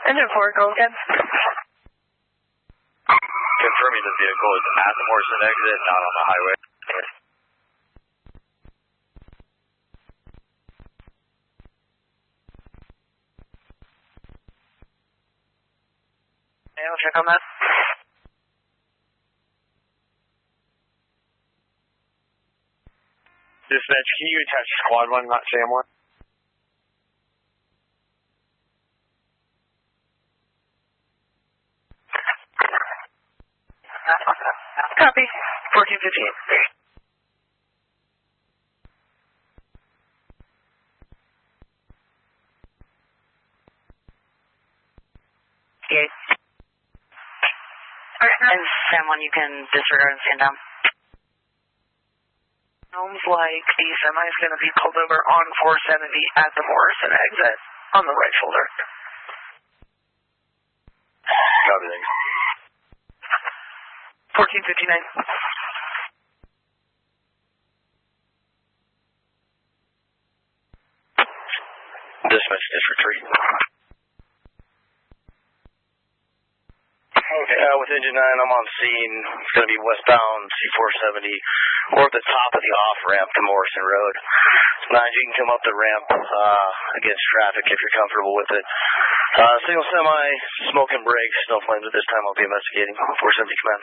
Engine 4, go again. Confirming the vehicle is at the Morrison exit, not on the highway. Okay, I'll check on that. Dispatch, can you attach squad 1, not SAM 1? Copy. 1458. Okay. And SAM 1, you can disregard and stand down. Sounds like the semi is going to be pulled over on 470 at the Morrison exit on the right shoulder. Copy, thanks. 1459. Dispatch District 3. Okay, with engine 9, I'm on scene. It's going to be westbound C470 or at the top of the off-ramp to Morrison Road. 9, you can come up the ramp against traffic if you're comfortable with it. Single semi, smoke and brakes, no flames at this time. I'll be investigating. 470 command.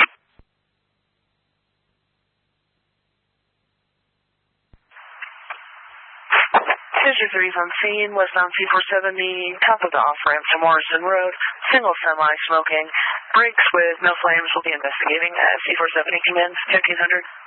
District 3 is on scene, westbound C470, top of the off-ramp to Morrison Road, single semi smoking, brakes with no flames. Will be investigating at C470 commands, 1500.